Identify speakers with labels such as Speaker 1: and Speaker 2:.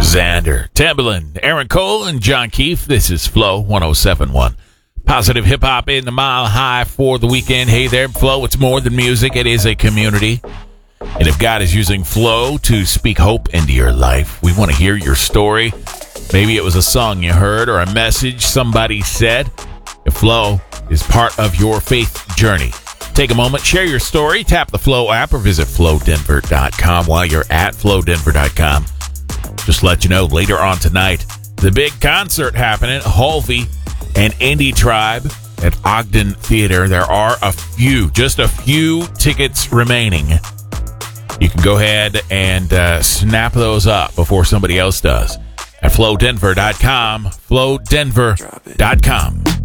Speaker 1: Xander, Timbaland, Aaron Cole, and John Keefe. This is Flow 107.1. Positive hip-hop in the Mile High for the weekend. Hey there, Flow. It's more than music. It is a community. And if God is using Flow to speak hope into your life, we want to hear your story. Maybe it was a song you heard or a message somebody said. If Flow is part of your faith journey, take a moment, share your story, tap the Flow app, or visit flowdenver.com. While you're at flowdenver.com, just let you know, later on tonight, the big concert happening, Halvey and Indie Tribe at Ogden Theater. There are just a few tickets remaining. You can go ahead and snap those up before somebody else does at flowdenver.com, flowdenver.com.